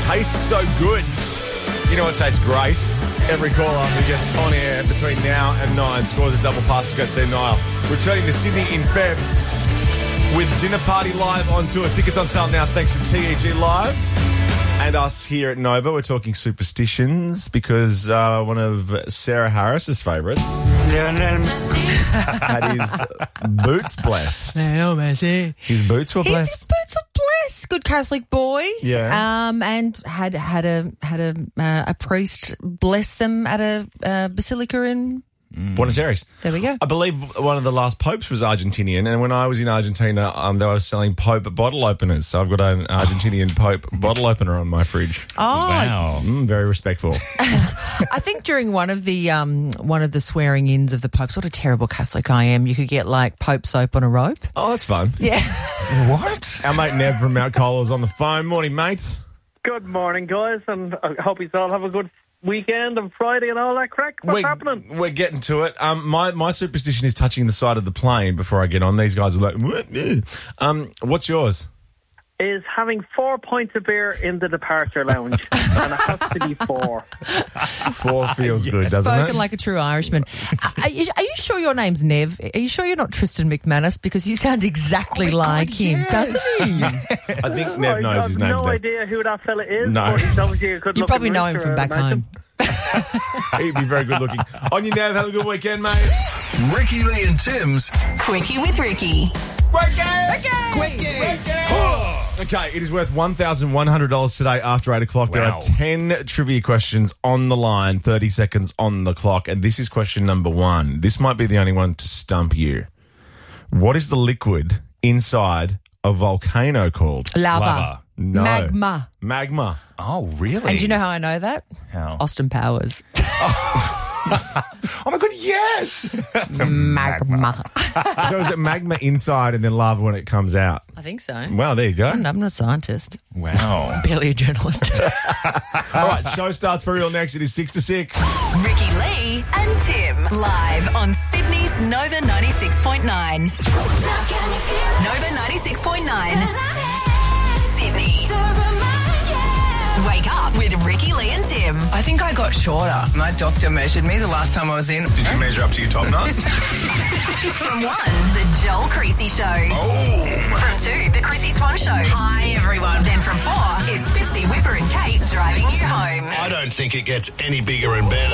tastes so good. You know what tastes great? Every caller who gets on air between now and 9 scores a double pass to go see Niall. Returning to Sydney in Feb with Dinner Party Live on tour. Tickets on sale now thanks to TEG Live. And us here at Nova, we're talking superstitions because one of Sarah Harris's favourites had his boots blessed. His boots were blessed. His boots were blessed. Good Catholic boy. Yeah. And had a priest bless them at a basilica in Buenos Aires. There we go. I believe one of the last popes was Argentinian, and when I was in Argentina, they were selling Pope bottle openers. So I've got an Argentinian Pope bottle opener on my fridge. Oh, Wow. Very respectful. I think during one of the swearing-ins of the popes, what a terrible Catholic I am, you could get like Pope soap on a rope. Oh, that's fun. Yeah. What? Our mate Nev from Mount Cola is on the phone. Morning, mate. Good morning, guys, and I hope you all have a good weekend and Friday and all that crack. What's happening? We're getting to it. My superstition is touching the side of the plane before I get on. These guys are like, what? What's yours? Is having 4 pints of beer in the departure lounge, and it has to be 4. 4 feels good, doesn't Spoken it? like a true Irishman. Are you sure your name's Nev? Are you sure you're not Tristan McManus? Because you sound exactly like him, doesn't he? I think Nev knows his I name. have no idea who that fella is. No. But he's obviously a good You looking probably know him rooster, from back I imagine. home. He'd be very good looking. On you, Nev. Have a good weekend, mate. Ricky Lee and Tim's Quickie with Ricky. Okay, it is worth $1,100 today after 8 o'clock. There Wow. are 10 trivia questions on the line, 30 seconds on the clock, and this is question number 1. This might be the only one to stump you. What is the liquid inside a volcano called? Lava. No. Magma. Oh, really? And do you know how I know that? How? Austin Powers. Oh, my God, yes! Magma. So is it magma inside and then lava when it comes out? I think so. Wow, there you go. I'm not a scientist. Wow. Barely a journalist. All right, show starts for real next. It is 6 to 6. Ricky Lee and Tim. Live on Sydney's Nova 96.9. Nova 96.9. Sydney. Wake up with Ricky Lee and Tim. I think I got shorter. My doctor measured me the last time I was in. Did you measure up to your top nut? From 1, the Joel Creasy Show. Oh. From 2, the Chrissy Swan Show. Hi, everyone. Then from 4, it's Fitzy, Whipper and Kate driving you home. I don't think it gets any bigger and better.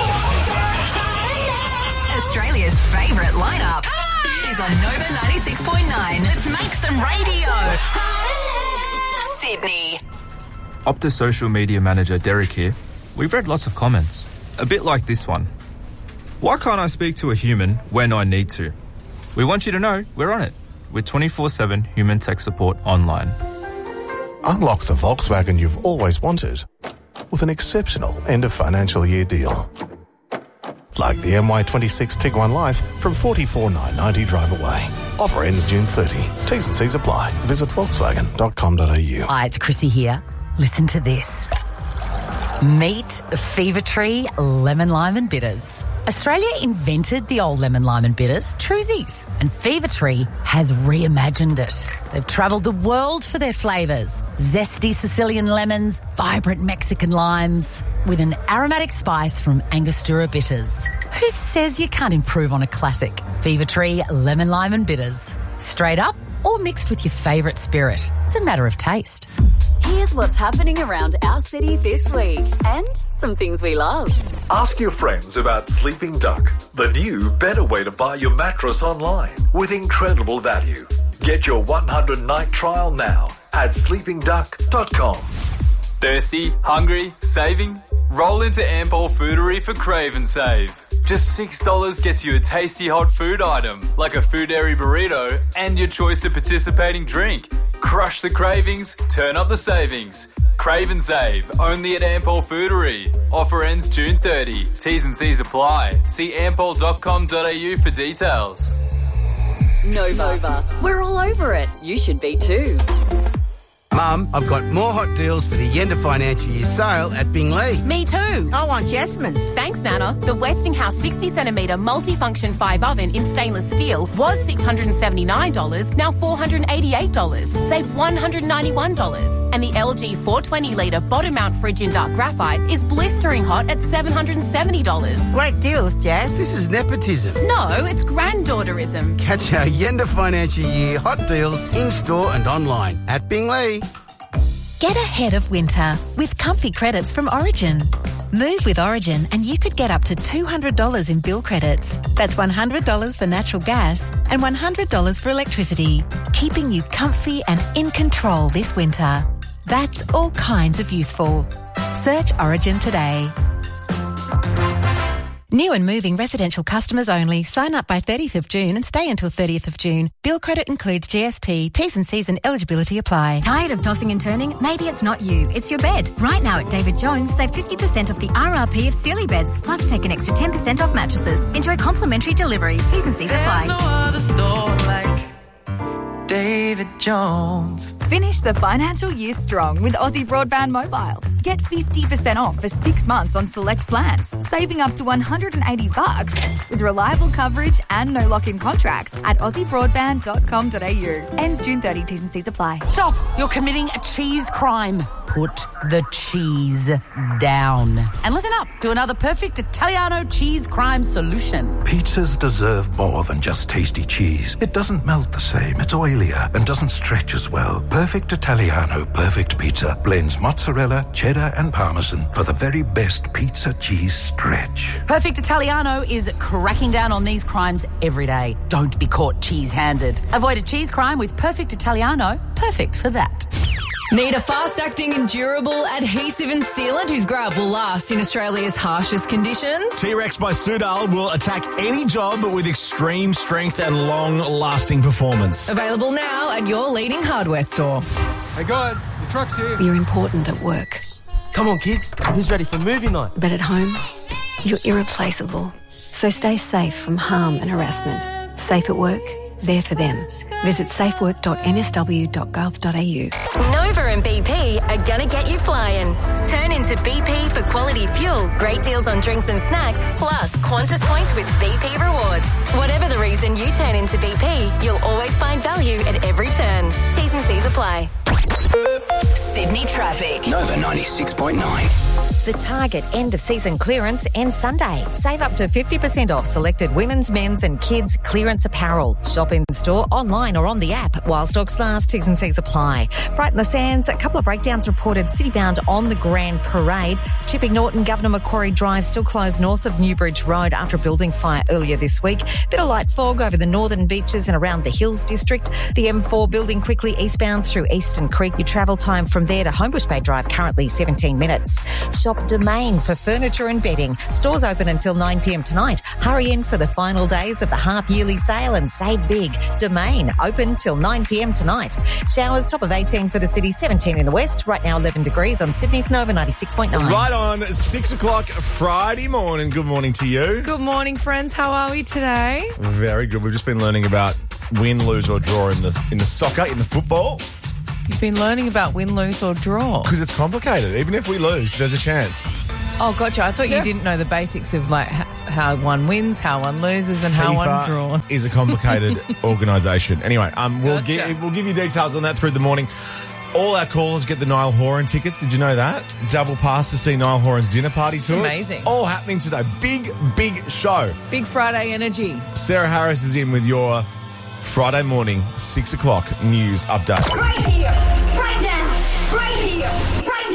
Australia's favourite lineup is on Nova 96.9. Let's make some radio. Sydney. Optus social media manager Derek here. We've read lots of comments, a bit like this one. Why can't I speak to a human when I need to? We want you to know we're on it with 24/7 human tech support online. Unlock the Volkswagen you've always wanted with an exceptional end of financial year deal. Like the MY26 Tiguan Life from $44,990 drive away. Offer ends June 30. T's and C's apply. Visit volkswagen.com.au. Hi, it's Chrissy here. Listen to this. Meet Fever Tree Lemon Lime and Bitters. Australia invented the old lemon lime and bitters, Truzies, and Fever Tree has reimagined it. They've travelled the world for their flavours. Zesty Sicilian lemons, vibrant Mexican limes, with an aromatic spice from Angostura bitters. Who says you can't improve on a classic? Fever Tree Lemon Lime and Bitters. Straight up or mixed with your favourite spirit. It's a matter of taste. Here's what's happening around our city this week and some things we love. Ask your friends about Sleeping Duck, the new, better way to buy your mattress online with incredible value. Get your 100-night trial now at sleepingduck.com. Thirsty? Hungry? Saving? Roll into Ampol Foodery for Crave and Save. Just $6 gets you a tasty hot food item, like a Foodary burrito, and your choice of participating drink. Crush the cravings, turn up the savings. Crave and Save, only at Ampol Foodery. Offer ends June 30. T's and C's apply. See ampol.com.au for details. Nova. We're all over it. You should be too. Mum, I've got more hot deals for the end of financial year sale at Bingley. Me too. I want Jasmine's. Thanks, Nana. The Westinghouse 60cm multifunction 5 oven in stainless steel was $679, now $488. Save $191. And the LG 420-litre bottom mount fridge in dark graphite is blistering hot at $770. Great deals, Jazz. This is nepotism. No, it's granddaughterism. Catch our end of financial year hot deals in-store and online at Bingley. Get ahead of winter with comfy credits from Origin. Move with Origin and you could get up to $200 in bill credits. That's $100 for natural gas and $100 for electricity, keeping you comfy and in control this winter. That's all kinds of useful. Search Origin today. New and moving residential customers only. Sign up by 30th of June and stay until 30th of June. Bill credit includes GST. T's and C's and eligibility apply. Tired of tossing and turning? Maybe it's not you, it's your bed. Right now at David Jones, save 50% off the RRP of Sealy beds, plus take an extra 10% off mattresses. Enjoy complimentary delivery. T's and C's apply. There's no other store like David Jones. Finish the financial year strong with Aussie Broadband Mobile. Get 50% off for 6 months on select plans, saving up to $180 with reliable coverage and no lock-in contracts at aussiebroadband.com.au. Ends June 30. T's and C's apply. Stop! You're committing a cheese crime. Put the cheese down. And listen up to another perfect Italiano cheese crime solution. Pizzas deserve more than just tasty cheese. It doesn't melt the same, it's oilier, and doesn't stretch as well. Perfect Italiano Perfect Pizza blends mozzarella, cheddar, and parmesan for the very best pizza cheese stretch. Perfect Italiano is cracking down on these crimes every day. Don't be caught cheese-handed. Avoid a cheese crime with Perfect Italiano. Perfect for that. Need a fast-acting and durable adhesive and sealant whose grab will last in Australia's harshest conditions? T-Rex by Soudal will attack any job with extreme strength and long-lasting performance. Available now at your leading hardware store. Hey guys, the truck's here. You're important at work. Come on kids, who's ready for movie night? But at home, you're irreplaceable. So stay safe from harm and harassment. Safe at work, there for them. Visit safework.nsw.gov.au. Nova and BP are gonna get you flying. Turn into BP for quality fuel, great deals on drinks and snacks, plus Qantas points with BP Rewards. Whatever the reason you turn into BP, you'll always find value at every turn. T's and C's apply. Sydney traffic. Nova 96.9. The Target end-of-season clearance ends Sunday. Save up to 50% off selected women's, men's and kids' clearance apparel. Shop in-store, online or on the app. While stocks last, T's and C's apply. Brighton the Sands, a couple of breakdowns reported citybound on the Grand Parade. Chipping Norton, Governor Macquarie Drive still closed north of Newbridge Road after a building fire earlier this week. Bit of light fog over the northern beaches and around the Hills District. The M4 building quickly eastbound through Eastern Creek. Your travel time from there to Homebush Bay Drive currently 17 minutes. Shop Domain for furniture and bedding. Stores open until 9 p.m. tonight. Hurry in for the final days of the half-yearly sale and save big. Domain open till 9 p.m. tonight. Showers top of 18 for the city, 17 in the west. Right now 11 degrees on Sydney's Nova 96.9. Right on 6 o'clock Friday morning. Good morning to you. Good morning, friends. How are we today? Very good. We've just been learning about win, lose or draw in the soccer, in the football. You've been learning about win, lose or draw. Because it's complicated. Even if we lose, there's a chance. Oh, gotcha. I thought you didn't know the basics of like how one wins, how one loses and how one draws. is a complicated organisation. Anyway, we'll give you details on that through the morning. All our callers get the Niall Horan tickets. Did you know that? Double pass to see Niall Horan's dinner party tour. Amazing. All happening today. Big, big show. Big Friday energy. Sarah Harris is in with your Friday morning, 6 o'clock news update. Right here, right now, right here, right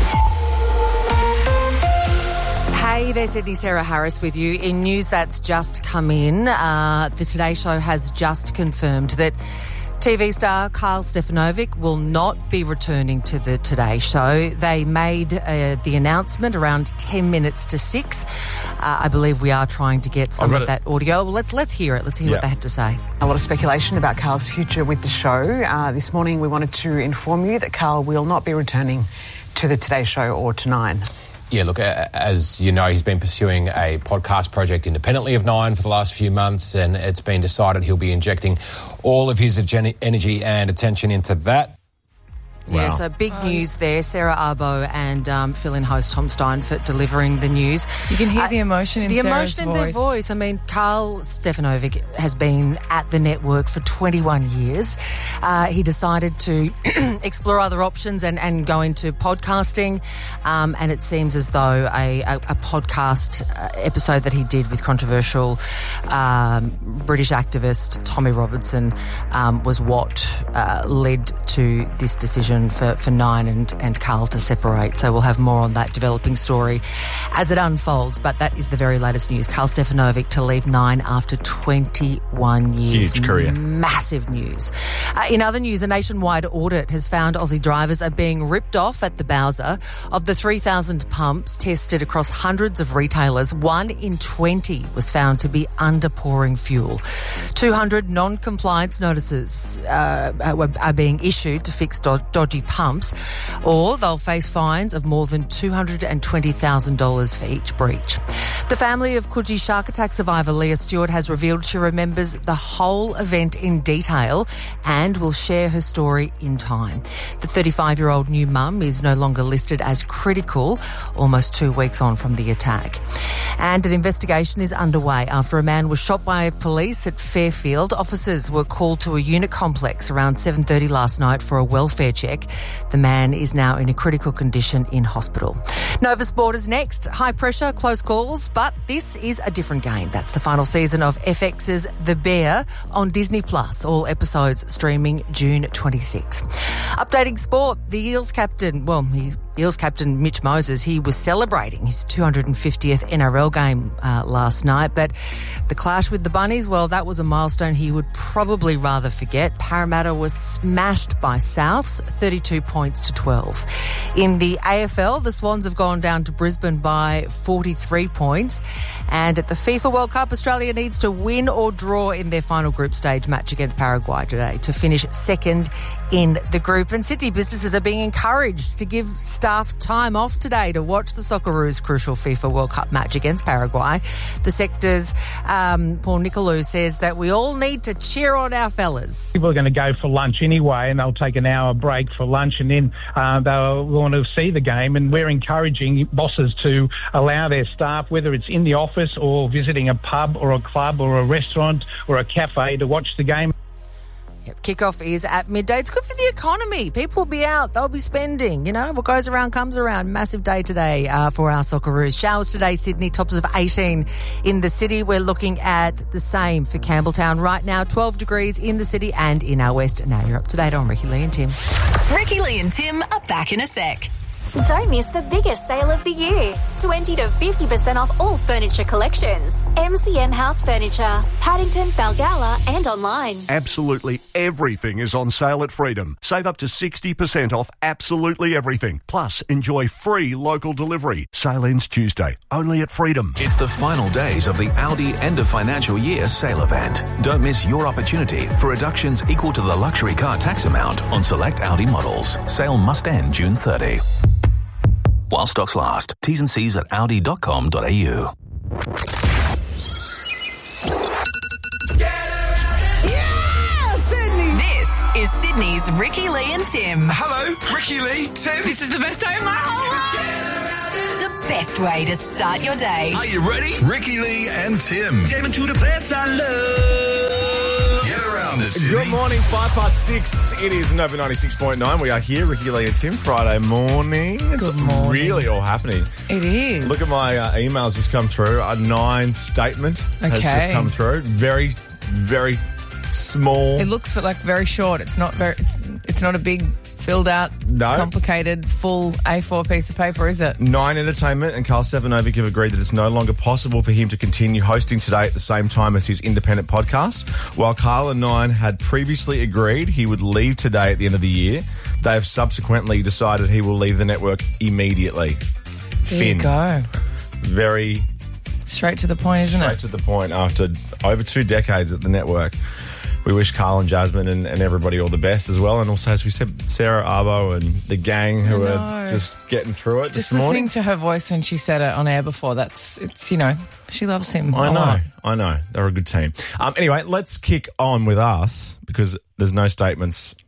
now. Hey there, Sydney, Sarah Harris with you. In news that's just come in, the Today Show has just confirmed that TV star Carl Stefanovic will not be returning to the Today Show. They made the announcement around 10 minutes to 6. I believe we are trying to get some of that audio. Well, let's hear it. Let's hear what they had to say. A lot of speculation about Carl's future with the show. This morning we wanted to inform you that Carl will not be returning to the Today Show or to Nine. Yeah, look, as you know, he's been pursuing a podcast project independently of Nine for the last few months, and it's been decided he'll be injecting all of his energy and attention into that. Yeah, so big news there. Sarah Arbo and fill-in host Tom Steinfort delivering the news. You can hear the emotion in Sarah's their voice. I mean, Carl Stefanovic has been at the network for 21 years. He decided to explore other options and go into podcasting. And it seems as though a podcast episode that he did with controversial British activist Tommy Robertson was what led to this decision for Nine and Carl to separate. So we'll have more on that developing story as it unfolds. But that is the very latest news. Carl Stefanovic to leave Nine after 21 years. Huge career. Massive news. In other news, a nationwide audit has found Aussie drivers are being ripped off at the Bowser. Of the 3,000 pumps tested across hundreds of retailers, 1 in 20 was found to be underpouring fuel. 200 non-compliance notices are being issued to fix dodgy pumps, or they'll face fines of more than $220,000 for each breach. The family of Coogee shark attack survivor Leah Stewart has revealed she remembers the whole event in detail and will share her story in time. The 35-year-old new mum is no longer listed as critical, almost 2 weeks on from the attack. And an investigation is underway after a man was shot by police at Fairfield. Officers were called to a unit complex around 7:30 last night for a welfare check. The man is now in a critical condition in hospital. Nova Sport is next. High pressure, close calls, but this is a different game. That's the final season of FX's The Bear on Disney+. All episodes streaming June 26. Updating sport, the Eels captain, Eels captain Mitch Moses, he was celebrating his 250th NRL game last night, but the clash with the Bunnies, well, that was a milestone he would probably rather forget. Parramatta was smashed by Souths, 32 points to 12. In the AFL, the Swans have gone down to Brisbane by 43 points. And at the FIFA World Cup, Australia needs to win or draw in their final group stage match against Paraguay today to finish second in the group. And Sydney businesses are being encouraged to give staff time off today to watch the Socceroos' crucial FIFA World Cup match against Paraguay. The sector's Paul Nicolou says that we all need to cheer on our fellas. People are going to go for lunch anyway, and they'll take an hour break for lunch, and then they'll want to see the game. And we're encouraging bosses to allow their staff, whether it's in the office or visiting a pub or a club or a restaurant or a cafe, to watch the game. Yep, kickoff is at midday. It's good for the economy. People will be out. They'll be spending. You know, what goes around comes around. Massive day today for our Socceroos. Showers today, Sydney, tops of 18 in the city. We're looking at the same for Campbelltown right now. 12 degrees in the city and in our west. Now you're up to date on Ricky Lee and Tim. Ricky Lee and Tim are back in a sec. Don't miss the biggest sale of the year. 20 to 50% off all furniture collections. MCM House Furniture, Paddington, Balgala and online. Absolutely everything is on sale at Freedom. Save up to 60% off absolutely everything. Plus, enjoy free local delivery. Sale ends Tuesday, only at Freedom. It's the final days of the Audi end of financial year sale event. Don't miss your opportunity for reductions equal to the luxury car tax amount on select Audi models. Sale must end June 30. While stocks last. T's and C's at audi.com.au. Yeah, Sydney! This is Sydney's Ricky Lee and Tim. Hello, Ricky Lee, Tim. This is the best day of my whole life. The best way to start your day. Are you ready? Ricky Lee and Tim. Jamming to the place I love. Get around it, Sydney. Good morning, 6:05. It is Nova 96.9. We are here, Ricky Lee and Tim, Friday morning. It's really all happening. It is. Look at my emails just come through. A 9 statement has just come through. Very, very small. It looks like very short. It's not very. It's not a big, filled out, complicated, full A4 piece of paper, is it? 9 Entertainment and Carl Stefanovic have agreed that it's no longer possible for him to continue hosting today at the same time as his independent podcast. While Carl and 9 had previously agreed he would leave today at the end of the year, they have subsequently decided he will leave the network immediately. There you go. Very straight to the point, isn't it? Straight to the point. After over 2 decades at the network, we wish Carl and Jasmine and everybody all the best as well. And also, as we said, Sarah Arbo and the gang who are just getting through it this morning. Listening to her voice when she said it on air before, she loves him a I lot. know. They're a good team. Anyway, let's kick on with us because there's no statements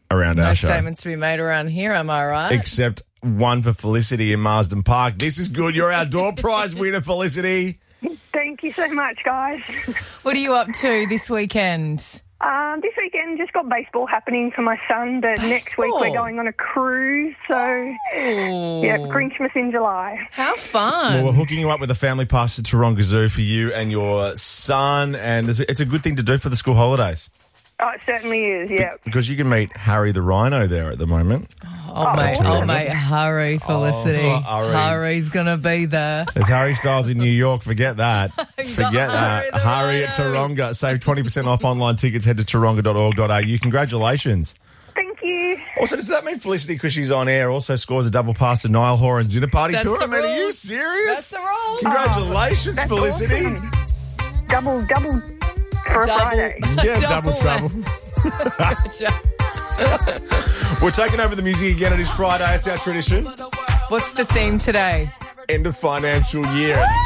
around No our show. statements to be made around here, am I right? Except one for Felicity in Marsden Park. This is good. You're our door prize winner, Felicity. Thank you so much, guys. What are you up to this weekend? This weekend just got baseball happening for my son, but next week we're going on a cruise. So, yeah, Grinchmas in July. How fun. Well, we're hooking you up with a family pass to Taronga Zoo for you and your son, and it's a good thing to do for the school holidays. Oh, it certainly is, yeah. Because you can meet Harry the Rhino there at the moment. Mate, hurry, Felicity. Harry's going to be there. There's Harry Styles in New York. Forget that. Forget that. Harry at Taronga. Save 20% off online tickets. Head to taronga.org.au. Congratulations. Thank you. Also, does that mean Felicity, because she's on air, also scores a double pass to Niall Horan's dinner party That's tour? the I mean, are you rules. serious? That's the rules. Congratulations, That's Felicity. awesome. Double for a Friday. Yeah, double trouble. We're taking over the music again. It is Friday. It's our tradition. What's the theme today? End of financial year.